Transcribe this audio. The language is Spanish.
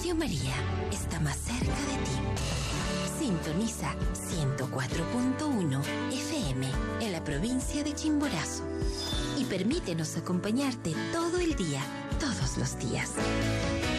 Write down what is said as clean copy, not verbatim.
Radio María está más cerca de ti. Sintoniza 104.1 FM en la provincia de Chimborazo y permítenos acompañarte todo el día, todos los días.